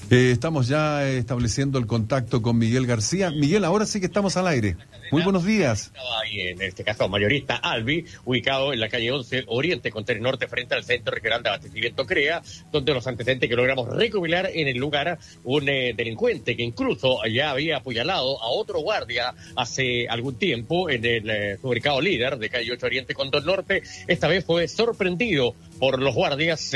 Estamos ya estableciendo el contacto con Miguel García. Miguel, ahora sí que estamos al aire. Muy buenos días. Estaba ahí, en este caso, mayorista Albi, ubicado en la calle 11 Oriente, con Tren Norte, frente al Centro Regional de Abastecimiento CREA, donde los antecedentes que logramos recopilar en el lugar, un delincuente que incluso ya había apuñalado a otro guardia hace algún tiempo en el supermercado Líder de calle 8 Oriente con Tren Norte. Esta vez fue sorprendido por los guardias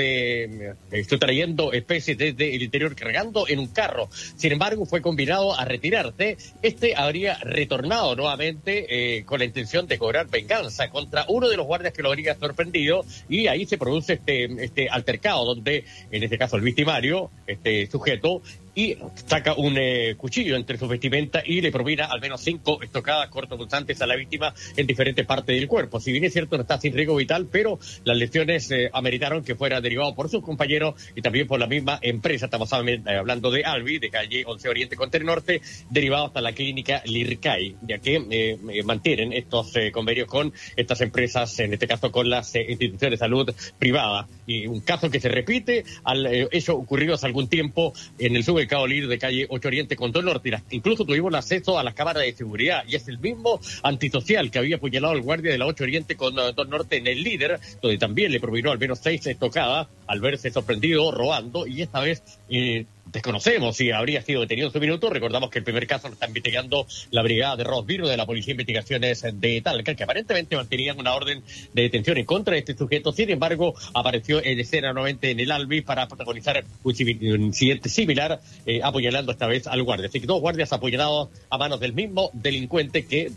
trayendo especies desde el interior, cargando en un carro. Sin embargo, fue convidado a retirarse. Este habría retornado nuevamente con la intención de cobrar venganza contra uno de los guardias que lo habría sorprendido, y ahí se produce este altercado, donde en este caso el victimario, este sujeto, y saca un cuchillo entre sus vestimentas y le propina al menos 5 estocadas cortopunzantes a la víctima en diferentes partes del cuerpo. Si bien es cierto, no está sin riesgo vital, pero las lesiones ameritaron que fuera derivado por sus compañeros y también por la misma empresa. Estamos hablando de Albi, de calle 11 Oriente con Tren Norte, derivado hasta la clínica Lircay, ya que mantienen estos convenios con estas empresas, en este caso con las instituciones de salud privadas. Y un caso que se repite al hecho ocurrido hace algún tiempo en el supermercado Líder de calle 8 Oriente con Tren Norte. Incluso tuvimos acceso a las cámaras de seguridad, y es el mismo antisocial que había apuñalado al guardia de la 8 Oriente con Tren Norte en el Líder, donde también le propinó al menos 6 estocadas al verse sorprendido robando, y esta vez desconocemos si habría sido detenido en su minuto. Recordamos que el primer caso lo está investigando la brigada de Rosbirro de la Policía de Investigaciones de Talca, que aparentemente mantenían una orden de detención en contra de este sujeto. Sin embargo, apareció en escena nuevamente en el Albi para protagonizar un incidente similar, apuñalando esta vez al guardia. Así que 2 guardias apuñalados a manos del mismo delincuente que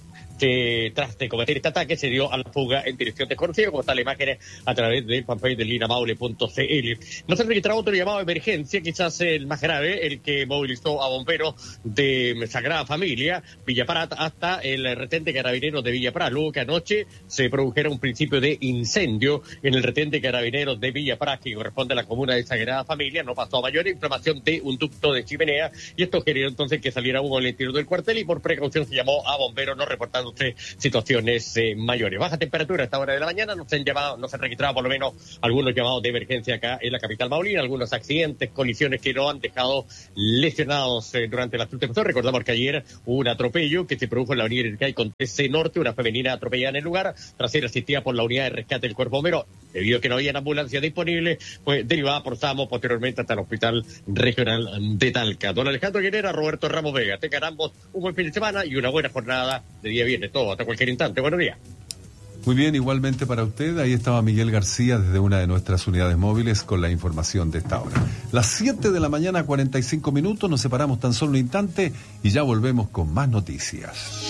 tras de cometer este ataque se dio a la fuga en dirección desconocida, como está la imagen a través del fanpage de linamaule.cl. No se registraba otro llamado de emergencia, quizás el más grave, el que movilizó a bomberos de Sagrada Familia, Villa Prat, hasta el retén de carabineros de Villa Prat. Luego que anoche se produjera un principio de incendio en el retén de carabineros de Villa Prat, que corresponde a la comuna de Sagrada Familia. No pasó a mayor, inflamación de un ducto de chimenea, y esto generó entonces que saliera humo en el interior del cuartel, y por precaución se llamó a bomberos, no reportando situaciones mayores. Baja temperatura a esta hora de la mañana, no se han registrado por lo menos algunos llamados de emergencia acá en la capital maulina, algunos accidentes, colisiones que no han dejado lesionados durante las últimas horas. Recordamos que ayer hubo un atropello que se produjo en la avenida Ircay con TC Norte, una femenina atropellada en el lugar tras ser asistida por la unidad de rescate del Cuerpo Bombero. Debido a que no había ambulancia disponible, fue derivada por SAMO posteriormente hasta el Hospital Regional de Talca. Don Alejandro Guerrera, Roberto Ramos Vega, tengan ambos un buen fin de semana y una buena jornada de día viernes, todo hasta cualquier instante. Buenos días. Muy bien, igualmente para usted. Ahí estaba Miguel García desde una de nuestras unidades móviles con la información de esta hora. Las 7 de la mañana, 45 minutos, nos separamos tan solo un instante y ya volvemos con más noticias.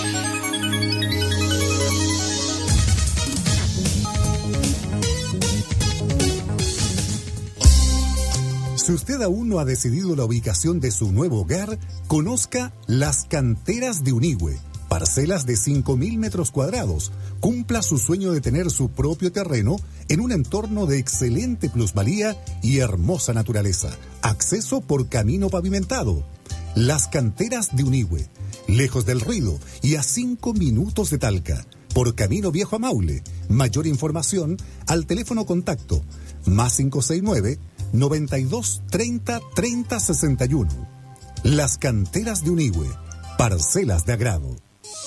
Si usted aún no ha decidido la ubicación de su nuevo hogar, conozca Las Canteras de Unigüe. Parcelas de 5.000 metros cuadrados. Cumpla su sueño de tener su propio terreno en un entorno de excelente plusvalía y hermosa naturaleza. Acceso por camino pavimentado. Las Canteras de Unigüe. Lejos del ruido y a 5 minutos de Talca. Por camino viejo a Maule. Mayor información al teléfono contacto +569 92 30 30 61. Las Canteras de Unigüe. Parcelas de agrado.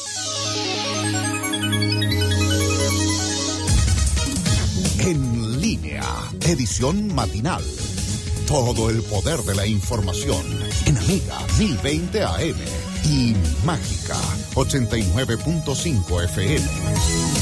En línea, edición matinal. Todo el poder de la información en Amiga 1020 AM y Mágica 89.5 FM.